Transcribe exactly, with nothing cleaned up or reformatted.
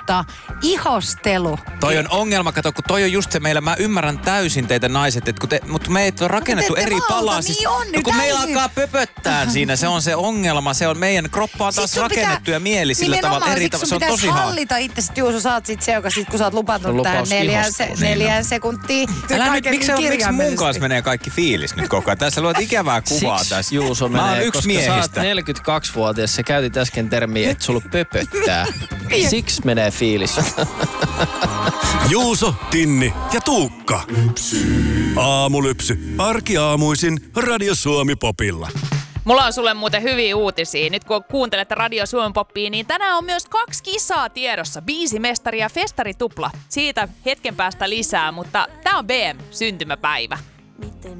tota, ihostelu. Toi on ongelma, kato, kun toi on just se meillä, mä ymmärrän täysin teitä naiset, että kun te, mutta meitä on rakennettu te eri valta, palaa. niin on, no kun meillä täysin. alkaa pöpöttää siinä, se on se ongelma, se on meidän kroppa on taas rakennettu pitää, ja mieli sillä tavalla eri tavalla. Se on tosi haastavaa. hallita itse, Juuso, sä oot sit se, joka sit, kun sä oot lupautunut Lupaus tähän neljään, se, ihostua, neljään niin sekuntia. Älä nyt, miksi, on, miksi mun kanssa menee kaikki fiilis nyt koko ajan? Tässä luot ikävää kuvaa Siksi tässä. Juuso menee, mä oon yksi koska miehistä. sä oot neljäkymmentäkaksivuotias, sä käytit äsken termiä, että sulla pöpöttää. Siksi menee fiilis. Juuso, Tinni ja Tuukka. Aamulypsy. Arkiaamuisin Radio Suomi Popilla. Mulla on sulle muuten hyviä uutisia. Nyt kun kuuntelet Radio Suomen Poppia, niin tänään on myös kaksi kisaa tiedossa. Biisimestari ja festaritupla. Siitä hetken päästä lisää, mutta tää on B M syntymäpäivä.